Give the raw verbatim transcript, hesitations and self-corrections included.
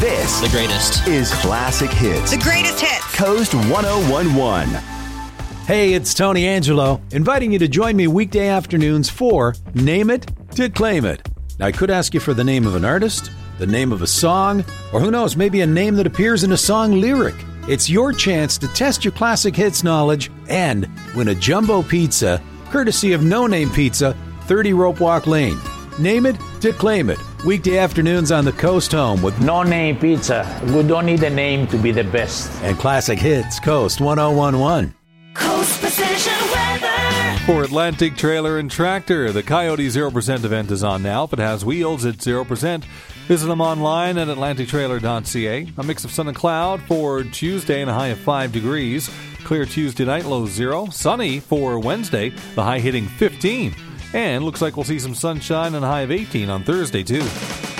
This The greatest. is Classic Hits. The greatest hits. Coast one oh one point one. Hey, it's Tony Angelo, inviting you to join me weekday afternoons for Name It to Claim It. Now, I could ask you for the name of an artist, the name of a song, or who knows, maybe a name that appears in a song lyric. It's your chance to test your classic hits knowledge and win a jumbo pizza, courtesy of No Name Pizza, thirty Rope Walk Lane. Name it to claim it. Weekday afternoons on the Coast Home with No Name Pizza. We don't need a name to be the best. and Classic Hits Coast one oh one point one. Coast Precision Weather. For Atlantic Trailer and Tractor, the Coyote zero percent event is on now. If it has wheels, it's zero percent. Visit them online at atlantic trailer dot c a. A mix of sun and cloud for Tuesday and a high of five degrees. Clear Tuesday night, low zero. Sunny for Wednesday, the high hitting fifteen. And looks like we'll see some sunshine and a high of eighteen on Thursday, too.